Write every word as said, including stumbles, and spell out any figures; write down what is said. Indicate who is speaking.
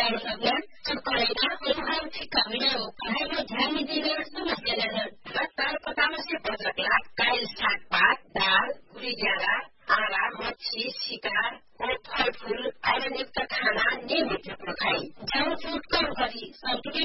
Speaker 1: गर्न सक्ने करेगा उहाँ ठिक हामीले पढाइमा ध्यान दिने समस्या तार पतामा से बचकला काइल सागपात दाल पुरी ज्यादा आला मच्छी शिकार और फल फूल आयरनयुक्त खाना नियमित रूपमा खाई जंक फूड कम गरी संतुलित